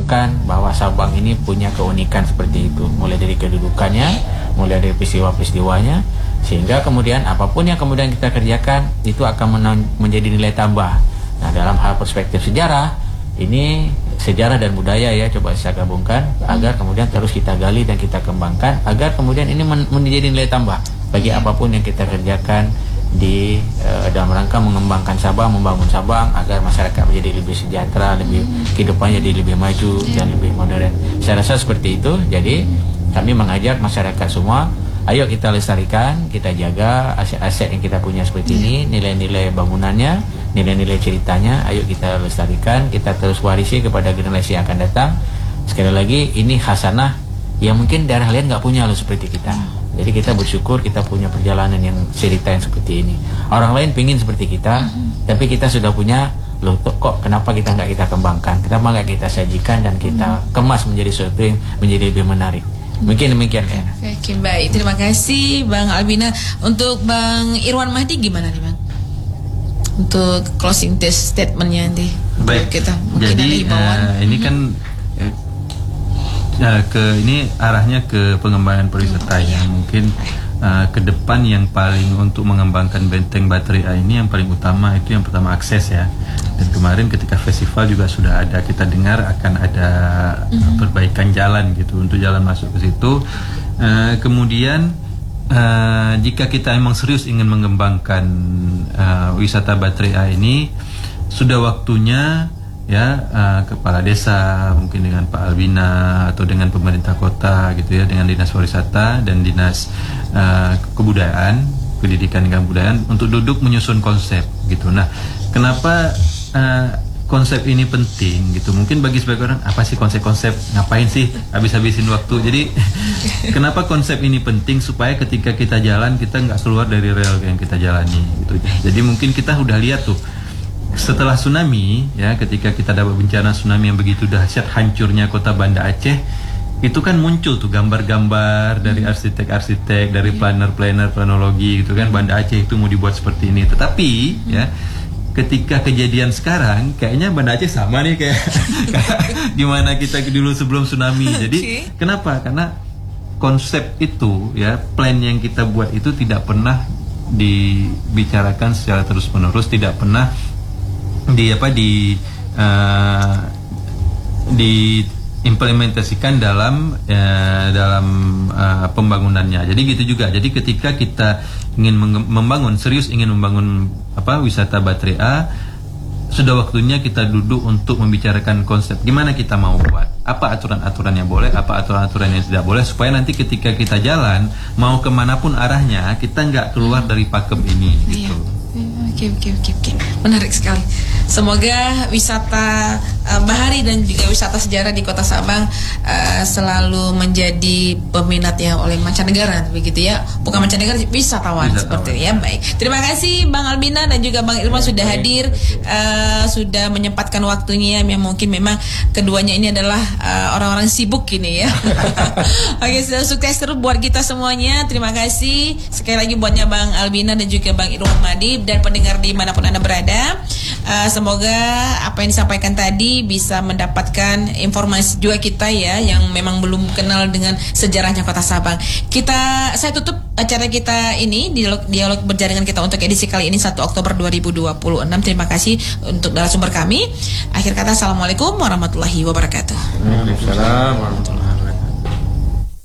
menunjukkan bahwa Sabang ini punya keunikan seperti itu, mulai dari kedudukannya, mulai dari peristiwa-peristiwanya, sehingga kemudian apapun yang kemudian kita kerjakan itu akan menjadi nilai tambah. Nah, dalam hal perspektif sejarah, ini sejarah dan budaya ya, coba saya gabungkan agar kemudian terus kita gali dan kita kembangkan agar kemudian ini menjadi nilai tambah bagi apapun yang kita kerjakan di dalam rangka mengembangkan Sabang, membangun Sabang agar masyarakat menjadi lebih sejahtera, lebih kehidupannya jadi lebih maju dan lebih modern. Saya rasa seperti itu. Jadi kami mengajak masyarakat semua, ayo kita lestarikan, kita jaga aset-aset yang kita punya seperti ini, nilai-nilai bangunannya, nilai-nilai ceritanya, ayo kita lestarikan, kita terus warisi kepada generasi yang akan datang. Sekali lagi, ini khasanah yang mungkin daerah lain nggak punya loh seperti kita. Jadi kita bersyukur kita punya perjalanan yang cerita yang seperti ini. Orang lain pingin seperti kita, tapi kita sudah punya, loh kok kenapa kita nggak kita kembangkan, kenapa nggak kita sajikan dan kita kemas menjadi sesuatu yang menjadi lebih menarik. Mungkin demikian ya. Oke, baik, terima kasih Bang Albina. Untuk Bang Irwan Mahdi gimana nih Bang? Untuk closing statementnya nanti. Baik, kita mungkin jadi ini kan ini arahnya ke pengembangan pariwisata yang mungkin ke depan yang paling untuk mengembangkan Benteng Baterai A ini yang paling utama itu yang pertama akses ya. Dan kemarin ketika festival juga sudah ada, kita dengar akan ada perbaikan jalan gitu untuk jalan masuk ke situ. Kemudian jika kita memang serius ingin mengembangkan wisata Baterai A ini, sudah waktunya ya kepala desa mungkin dengan Pak Albina atau dengan pemerintah kota gitu ya, dengan dinas pariwisata dan dinas kebudayaan, pendidikan dan kebudayaan untuk duduk menyusun konsep gitu. Nah, kenapa konsep ini penting gitu? Mungkin bagi sebagian orang, apa sih konsep-konsep, ngapain sih habis-habisin waktu? Jadi kenapa konsep ini penting? Supaya ketika kita jalan kita nggak keluar dari rel yang kita jalani gitu. Jadi mungkin kita udah lihat tuh setelah tsunami ya, ketika kita dapat bencana tsunami yang begitu dahsyat, hancurnya kota Banda Aceh, itu kan muncul tuh gambar-gambar dari arsitek-arsitek, dari planner-planner planologi gitu kan, Banda Aceh itu mau dibuat seperti ini. Tetapi ya ketika kejadian sekarang kayaknya Banda Aceh sama nih kayak gimana kita dulu sebelum tsunami. Jadi kenapa? Karena konsep itu ya, plan yang kita buat itu tidak pernah dibicarakan secara terus-menerus, tidak pernah diimplementasikan dalam pembangunannya. Jadi gitu juga. Jadi ketika kita ingin serius ingin membangun wisata Baterai A, sudah waktunya kita duduk untuk membicarakan konsep gimana kita mau buat, apa aturan-aturan yang boleh, apa aturan-aturan yang tidak boleh, supaya nanti ketika kita jalan mau kemanapun arahnya kita nggak keluar dari pakem ini gitu. Oke. Menarik sekali. Semoga wisata bahari dan juga wisata sejarah di Kota Sabang selalu menjadi peminat ya oleh mancanegara begitu ya. Bukan mancanegara, wisatawan seperti ini ya. Baik. Terima kasih Bang Albina dan juga Bang Irwan sudah hadir, sudah menyempatkan waktunya. Yang mungkin memang keduanya ini adalah orang-orang sibuk ini ya. Oke, sukses terus buat kita semuanya. Terima kasih sekali lagi buatnya Bang Albina dan juga Bang Irwan Mahdi dan pendengar dimanapun Anda berada. Semoga apa yang disampaikan tadi bisa mendapatkan informasi juga kita ya yang memang belum kenal dengan sejarahnya Kota Sabang. Saya tutup acara kita ini, dialog berjaringan kita untuk edisi kali ini 1 Oktober 2026. Terima kasih untuk narasumber kami. Akhir kata, assalamualaikum warahmatullahi wabarakatuh. Waalaikumsalam warahmatullahi wabarakatuh.